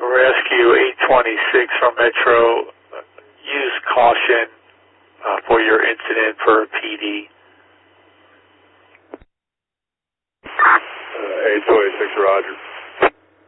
Rescue 826 from Metro. Use caution for your incident for PD. 826, roger.